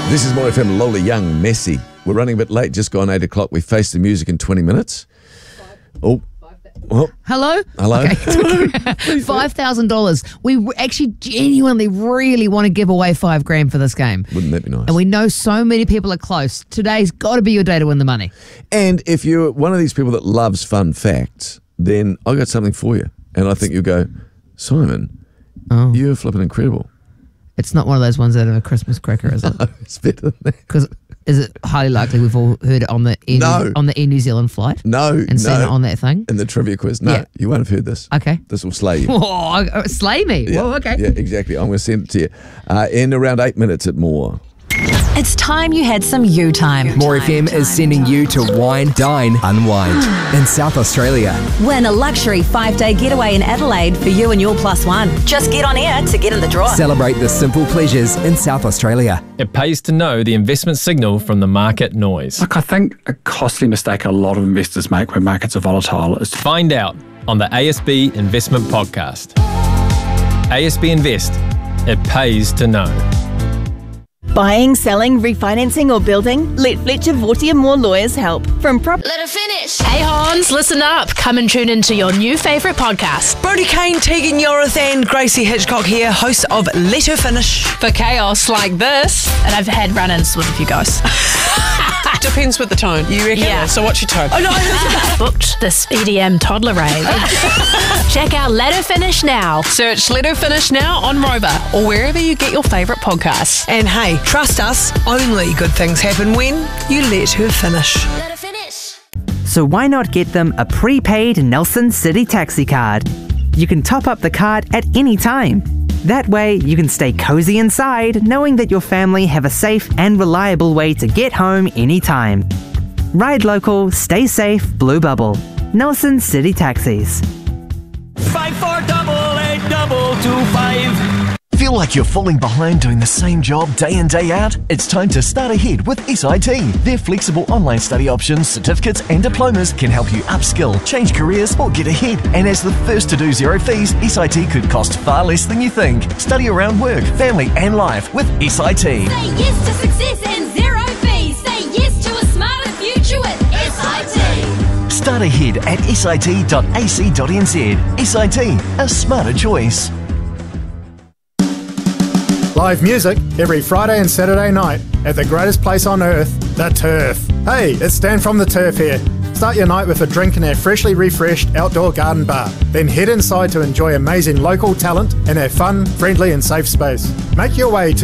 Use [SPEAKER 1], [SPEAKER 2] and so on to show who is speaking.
[SPEAKER 1] This is More FM, Lola Young, Messy. We're running a bit late, just gone 8 o'clock. We face the music in 20 minutes. Oh.
[SPEAKER 2] Hello?
[SPEAKER 1] Hello?
[SPEAKER 2] Okay. $5,000. We actually genuinely really want to give away $5,000 for this game.
[SPEAKER 1] Wouldn't that be nice?
[SPEAKER 2] And we know so many people are close. Today's got to be your day to win the money.
[SPEAKER 1] And if you're one of these people that loves fun facts, then I got something for you. And I think you'll go, Simon, you're flipping incredible.
[SPEAKER 2] It's not one of those ones out of a Christmas cracker, is it?
[SPEAKER 1] No, it's better than that.
[SPEAKER 2] Because is it highly likely we've all heard it on the Air New Zealand flight?
[SPEAKER 1] No,
[SPEAKER 2] and seen it on that thing?
[SPEAKER 1] In the trivia quiz. No, you won't have heard this.
[SPEAKER 2] Okay.
[SPEAKER 1] This will slay you.
[SPEAKER 2] Oh, slay me.
[SPEAKER 1] Yeah,
[SPEAKER 2] Well, okay.
[SPEAKER 1] Yeah, exactly. I'm going to send it to you in around 8 minutes at More.
[SPEAKER 3] It's time you had some you time.
[SPEAKER 4] More FM is sending you to Wine, Dine, Unwind in South Australia.
[SPEAKER 3] Win a luxury 5-day getaway in Adelaide for you and your plus one. Just get on air to get in the draw.
[SPEAKER 4] Celebrate the simple pleasures in South Australia.
[SPEAKER 5] It pays to know the investment signal from the market noise.
[SPEAKER 6] Look, I think a costly mistake a lot of investors make when markets are volatile is to
[SPEAKER 5] Find out on the ASB Investment Podcast. ASB Invest. It pays to know.
[SPEAKER 7] Buying, selling, refinancing or building? Let Fletcher Vortier Moore Lawyers help. From
[SPEAKER 8] Let her finish. Hey Hans, listen up. Come and tune into your new favourite podcast.
[SPEAKER 9] Brodie Kane, Tegan Yorath and Gracie Hitchcock here, hosts of Let Her Finish.
[SPEAKER 8] For chaos like this. And I've had run-ins with a few guys.
[SPEAKER 9] Depends with the tone. You reckon?
[SPEAKER 8] Yeah.
[SPEAKER 9] So what's your tone?
[SPEAKER 8] Oh no, booked this EDM toddler rave. Check out Let Her Finish now.
[SPEAKER 9] Search Let Her Finish now on Rover or wherever you get your favourite podcasts. And hey, trust us, only good things happen when you let her finish.
[SPEAKER 8] Let her finish.
[SPEAKER 10] So why not get them a prepaid Nelson City Taxi card? You can top up the card at any time. That way, you can stay cozy inside knowing that your family have a safe and reliable way to get home anytime. Ride local, stay safe, Blue Bubble. Nelson City Taxis.
[SPEAKER 11] 54882225. Feel like you're falling behind doing the same job day in, day out? It's time to start ahead with SIT. Their flexible online study options, certificates and diplomas can help you upskill, change careers or get ahead. And as the first to do zero fees, SIT could cost far less than you think. Study around work, family and life with SIT.
[SPEAKER 12] Say yes to success and zero fees. Say yes to a smarter future with SIT.
[SPEAKER 11] Start ahead at sit.ac.nz. SIT, a smarter choice.
[SPEAKER 13] Live music every Friday and Saturday night at the greatest place on earth, the Turf. Hey, it's Dan from the Turf here. Start your night with a drink in our freshly refreshed outdoor garden bar. Then head inside to enjoy amazing local talent in our fun, friendly and safe space. Make your way to